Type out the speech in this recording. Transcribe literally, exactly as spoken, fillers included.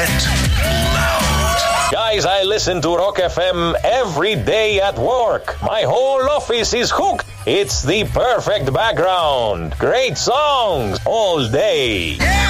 Loud. Guys, I listen to Rock F M every day at work. My whole office is hooked. It's the perfect background. Great songs all day. Yeah!